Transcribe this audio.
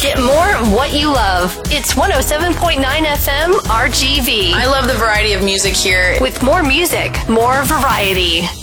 Get more of what you love. It's 107.9 FM RGV. I love the variety of music here. With more music, more variety.